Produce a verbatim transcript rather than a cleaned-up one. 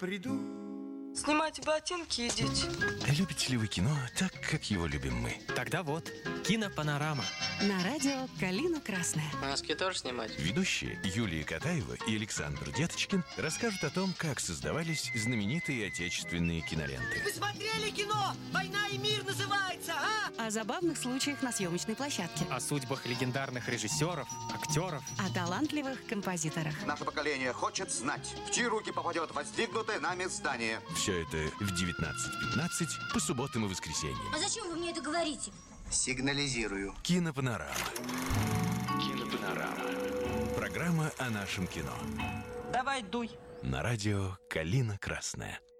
приду. Снимайте ботинки и идите. Любите ли вы кино так, как его любим мы? Тогда вот, кинопанорама. На радио «Калина Красная». Маски тоже снимать? Ведущие Юлия Катаева и Александр Деточкин расскажут о том, как создавались знаменитые отечественные киноленты. Вы смотрели кино? «Война и мир» называется, а? О забавных случаях на съемочной площадке. О судьбах легендарных режиссеров, актеров. О талантливых композиторах. Наше поколение хочет знать, в чьи руки попадет воздвигнутое нами здание. Все это в девятнадцать пятнадцать по субботам и воскресеньям. А зачем вы мне это говорите? Сигнализирую. Кинопанорама. Кинопанорама. Программа о нашем кино. Давай, дуй. На радио «Калина Красная».